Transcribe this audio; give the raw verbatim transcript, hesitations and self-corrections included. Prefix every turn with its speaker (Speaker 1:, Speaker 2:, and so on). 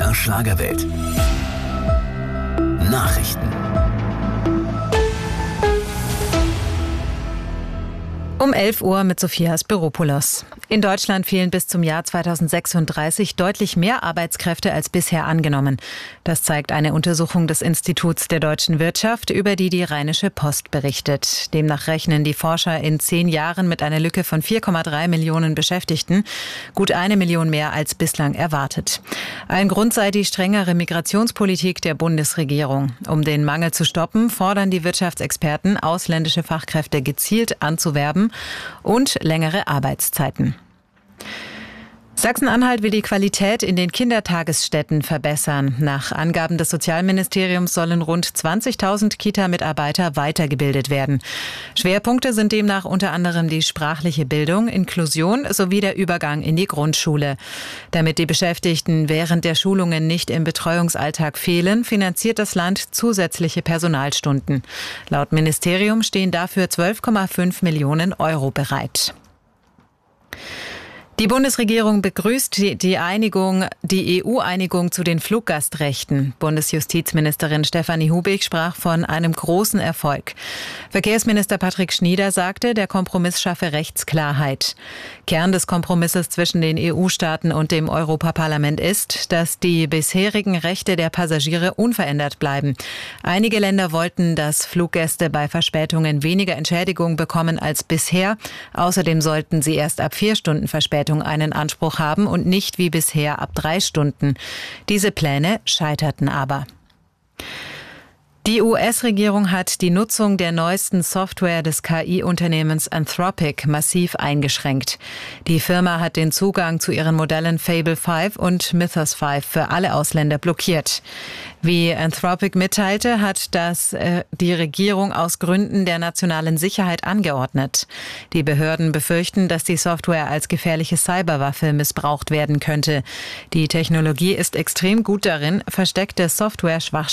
Speaker 1: M D R Schlagerwelt. Nachrichten.
Speaker 2: Um elf Uhr mit Sophia Spiropoulos. In Deutschland fehlen bis zum Jahr zweitausendsechsunddreißig deutlich mehr Arbeitskräfte als bisher angenommen. Das zeigt eine Untersuchung des Instituts der deutschen Wirtschaft, über die die Rheinische Post berichtet. Demnach rechnen die Forscher in zehn Jahren mit einer Lücke von vier Komma drei Millionen Beschäftigten, gut eine Million mehr als bislang erwartet. Ein Grund sei die strengere Migrationspolitik der Bundesregierung. Um den Mangel zu stoppen, fordern die Wirtschaftsexperten, ausländische Fachkräfte gezielt anzuwerben und längere Arbeitszeiten. Sachsen-Anhalt will die Qualität in den Kindertagesstätten verbessern. Nach Angaben des Sozialministeriums sollen rund zwanzigtausend Kita-Mitarbeiter weitergebildet werden. Schwerpunkte sind demnach unter anderem die sprachliche Bildung, Inklusion sowie der Übergang in die Grundschule. Damit die Beschäftigten während der Schulungen nicht im Betreuungsalltag fehlen, finanziert das Land zusätzliche Personalstunden. Laut Ministerium stehen dafür zwölf Komma fünf Millionen Euro bereit. Die Bundesregierung begrüßt die Einigung, die E U-Einigung zu den Fluggastrechten. Bundesjustizministerin Stefanie Hubig sprach von einem großen Erfolg. Verkehrsminister Patrick Schnieder sagte, der Kompromiss schaffe Rechtsklarheit. Kern des Kompromisses zwischen den E U-Staaten und dem Europaparlament ist, dass die bisherigen Rechte der Passagiere unverändert bleiben. Einige Länder wollten, dass Fluggäste bei Verspätungen weniger Entschädigung bekommen als bisher. Außerdem sollten sie erst ab vier Stunden Verspätung einen Anspruch haben und nicht wie bisher ab drei Stunden. Diese Pläne scheiterten aber. Die U S-Regierung hat die Nutzung der neuesten Software des K I-Unternehmens Anthropic massiv eingeschränkt. Die Firma hat den Zugang zu ihren Modellen Fable fünf und Mythos fünf für alle Ausländer blockiert. Wie Anthropic mitteilte, hat das äh, die Regierung aus Gründen der nationalen Sicherheit angeordnet. Die Behörden befürchten, dass die Software als gefährliche Cyberwaffe missbraucht werden könnte. Die Technologie ist extrem gut darin, versteckte Software-Schwachstellen